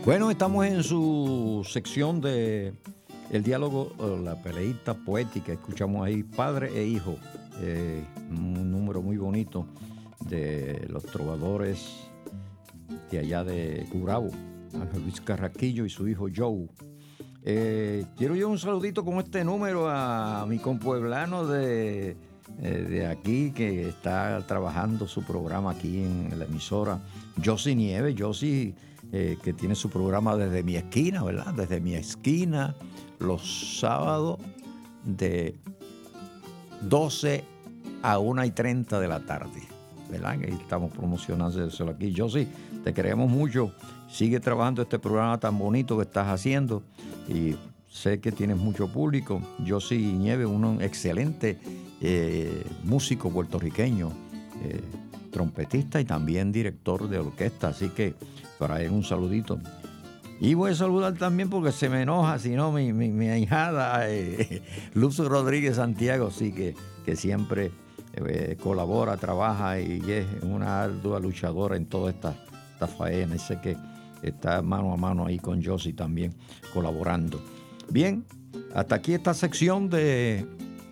Bueno, estamos en su sección de el diálogo, la peleita poética. Escuchamos ahí padre e hijo, un número muy bonito de los trovadores de allá de Gurabo, Ángel Luis Carraquillo y su hijo Joe. Quiero yo un saludito con este número a mi compueblano de aquí que está trabajando su programa aquí en la emisora, Josy Nieves. Josy, que tiene su programa desde mi esquina, ¿verdad? Desde mi esquina, los sábados de 12 a 1:30 de la tarde, ¿verdad? Que estamos promocionando eso aquí. Josy, te queremos mucho. Sigue trabajando este programa tan bonito que estás haciendo y sé que tienes mucho público. Josy Nieves, un excelente músico puertorriqueño, trompetista y también director de orquesta, así que para él un saludito. Y voy a saludar también porque se me enoja, si no, mi ahijada Luz Rodríguez Santiago, sí, que siempre colabora, trabaja y es una ardua luchadora en toda esta faena. Y sé que está mano a mano ahí con Josy también colaborando. Bien, hasta aquí esta sección de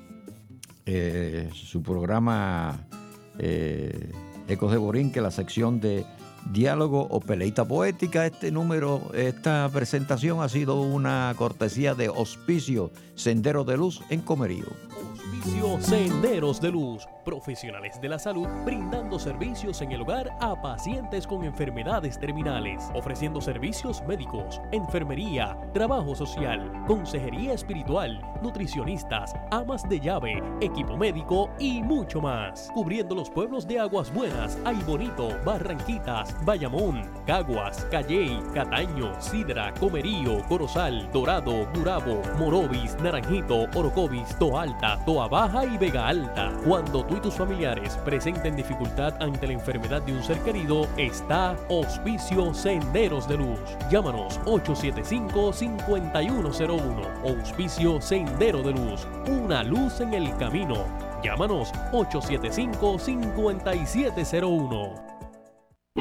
su programa Ecos de Borinque, la sección de diálogo o peleita poética. Esta presentación ha sido una cortesía de Hospicio Senderos de Luz en Comerío. Hospicio Senderos de Luz, profesionales de la salud brindando servicios en el hogar a pacientes con enfermedades terminales, ofreciendo servicios médicos, enfermería, trabajo social, consejería espiritual, nutricionistas, amas de llave, equipo médico y mucho más, cubriendo los pueblos de Aguas Buenas, Aybonito, Barranquitas, Bayamón, Caguas, Calley, Cataño, Sidra, Comerío, Corozal, Dorado, Gurabo, Morovis, Naranjito, Orocovis, Toalta, Toa Baja y Vega Alta. Cuando tú y tus familiares presenten dificultad ante la enfermedad de un ser querido, está Hospicio Senderos de Luz. Llámanos 875-5101. Hospicio Sendero de Luz, una luz en el camino. Llámanos 875-5701.